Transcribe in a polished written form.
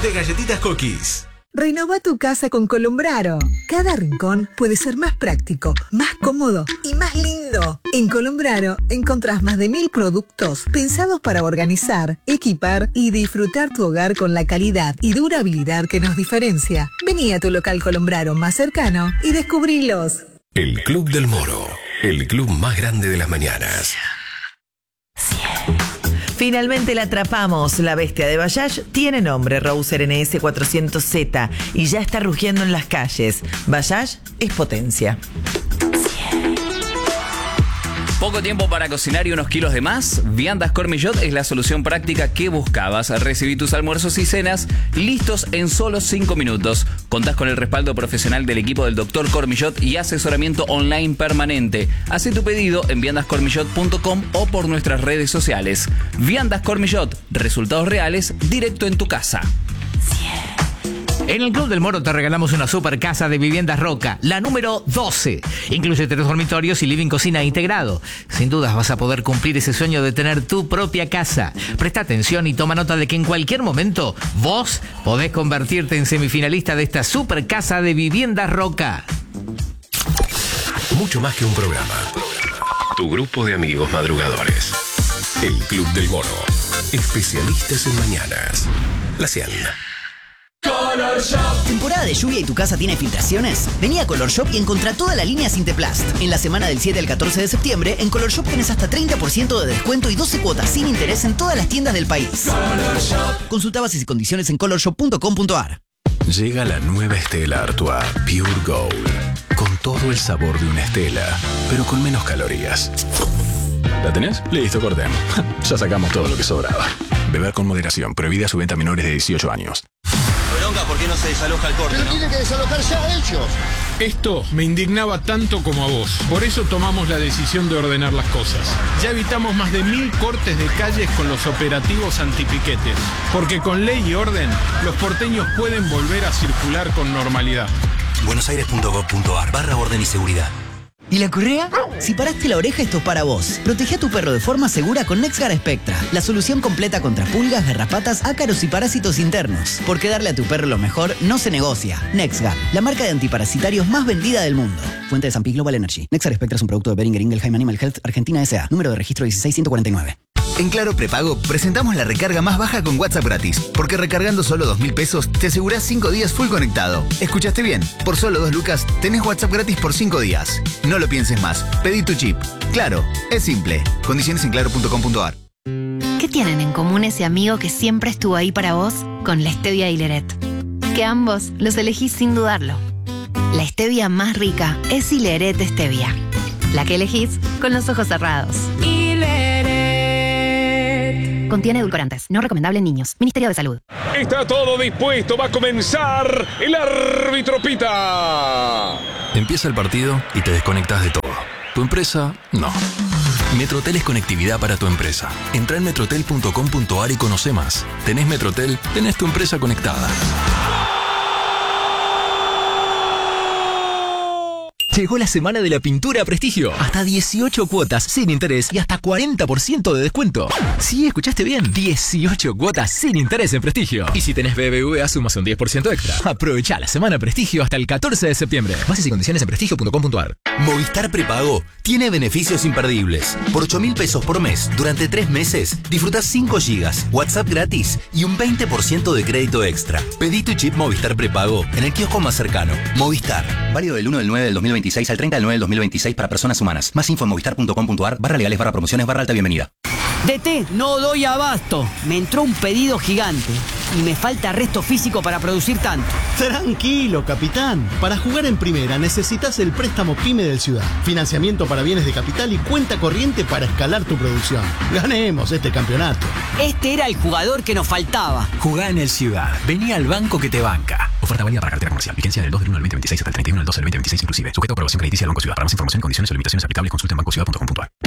de Galletitas Cookies. Renová tu casa con Colombraro. Cada rincón puede ser más práctico, más cómodo y más lindo. En Colombraro encontrás más de 1000 productos pensados para organizar, equipar y disfrutar tu hogar con la calidad y durabilidad que nos diferencia. Vení a tu local Colombraro más cercano y descubrilos. El Club del Moro, el club más grande de las mañanas. Finalmente la atrapamos. La bestia de Bayash tiene nombre, Rouser NS 400Z, y ya está rugiendo en las calles. Bayash es potencia. ¿Poco tiempo para cocinar y unos kilos de más? Viandas Cormillot es la solución práctica que buscabas. Recibí tus almuerzos y cenas listos en solo 5 minutos. Contás con el respaldo profesional del equipo del Dr. Cormillot y asesoramiento online permanente. Haz tu pedido en viandascormillot.com o por nuestras redes sociales. Viandas Cormillot, resultados reales directo en tu casa. En el Club del Moro te regalamos una super casa de viviendas Roca, la número 12. Incluye 3 dormitorios y living cocina integrado. Sin dudas vas a poder cumplir ese sueño de tener tu propia casa. Presta atención y toma nota de que en cualquier momento vos podés convertirte en semifinalista de esta super casa de viviendas Roca. Mucho más que un programa. Tu grupo de amigos madrugadores. El Club del Moro. Especialistas en mañanas. La 100. Color Shop. ¿Temporada de lluvia y tu casa tiene filtraciones? Vení a Color Shop y encontrá toda la línea Sinteplast. En la semana del 7 al 14 de septiembre, en Color Shop tenés hasta 30% de descuento y 12 cuotas sin interés en todas las tiendas del país. Color Shop. Consulta bases y condiciones en colorshop.com.ar. Llega la nueva Stella Artois Pure Gold. Con todo el sabor de una Stella, pero con menos calorías. ¿La tenés? Listo, cortemos. Ya sacamos todo lo que sobraba. Beber con moderación. Prohibida su venta a menores de 18 años. Bronca, ¿por qué no se desaloja el corte? Pero tiene que desalojar ya ellos. Esto me indignaba tanto como a vos. Por eso tomamos la decisión de ordenar las cosas. Ya evitamos más de 1000 cortes de calles con los operativos antipiquetes. Porque con ley y orden, los porteños pueden volver a circular con normalidad. buenosaires.gov.ar/orden y seguridad. ¿Y la correa? Si paraste la oreja, esto es para vos. Protege a tu perro de forma segura con NexGard Spectra, la solución completa contra pulgas, garrapatas, ácaros y parásitos internos. Porque darle a tu perro lo mejor no se negocia. NexGard, la marca de antiparasitarios más vendida del mundo. Fuente de San Pi Global Energy. NexGard Spectra es un producto de Boehringer Ingelheim Animal Health Argentina S.A. Número de registro 16149. En Claro Prepago presentamos la recarga más baja con WhatsApp gratis, porque recargando solo 2.000 pesos te asegurás 5 días full conectado. ¿Escuchaste bien? Por solo 2 lucas tenés WhatsApp gratis por 5 días. No lo pienses más. Pedí tu chip. Claro, es simple. Condiciones en claro.com.ar. ¿Qué tienen en común ese amigo que siempre estuvo ahí para vos con la stevia y Hileret? Que ambos los elegís sin dudarlo. La stevia más rica es Hileret Stevia, la que elegís con los ojos cerrados. Contiene edulcorantes. No recomendable en niños. Ministerio de Salud. Está todo dispuesto. Va a comenzar. El árbitro pita. Empieza el partido y te desconectas de todo. ¿Tu empresa? No. Metrotel es conectividad para tu empresa. Entrá en metrotel.com.ar y conoce más. ¿Tenés Metrotel? Tenés tu empresa conectada. Llegó la semana de la pintura a Prestigio. Hasta 18 cuotas sin interés y hasta 40% de descuento. Sí, escuchaste bien. 18 cuotas sin interés en Prestigio. Y si tenés BBVA, sumas un 10% extra. Aprovecha la semana Prestigio hasta el 14 de septiembre. Bases y condiciones en prestigio.com.ar. Movistar Prepago tiene beneficios imperdibles. Por 8.000 pesos por mes, durante 3 meses, disfrutás 5 gigas, WhatsApp gratis y un 20% de crédito extra. Pedí tu chip Movistar Prepago en el kiosco más cercano. Movistar. Válido del 1 del 9 del 2026 al 30 del 9 del 2026 para personas humanas. Más info en movistar.com.ar/legales/promociones/alta bienvenida. DT, no doy abasto. Me entró un pedido gigante y me falta resto físico para producir tanto. Tranquilo, capitán. Para jugar en primera necesitas el préstamo PYME del Ciudad. Financiamiento para bienes de capital y cuenta corriente para escalar tu producción. Ganemos este campeonato. Este era el jugador que nos faltaba. Jugá en el Ciudad. Vení al banco que te banca. Oferta válida para cartera comercial. Vigencia del 2 del 1 del 2026 hasta el 31 del 12 del 2026 inclusive. Sujeto a aprobación crediticia del Banco Ciudad. Para más información, condiciones o limitaciones aplicables, consulta en bancociudad.com.ar.